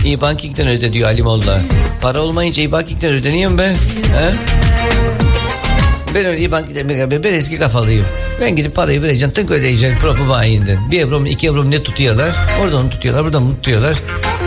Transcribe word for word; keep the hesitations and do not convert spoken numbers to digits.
E-Banking'den öde diyor Ali Molla. Para olmayınca E-Banking'den ödeniyor mu be? He? Ben öyle E-Banking'den ben eski kafalıyım. Ben gidip parayı vereceğim, tık ödeyeceğim propu bayinden. Bir euro mu iki euro mu ne tutuyorlar? Oradan onu tutuyorlar, buradan mı tutuyorlar?